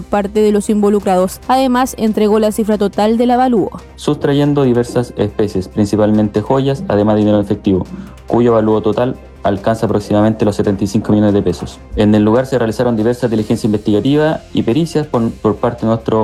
por parte de los involucrados. Además, entregó la cifra total del avalúo, sustrayendo diversas especies, principalmente joyas, además de dinero en efectivo, cuyo avalúo total alcanza aproximadamente los 75 millones de pesos. En el lugar se realizaron diversas diligencias investigativas y pericias por parte de nuestro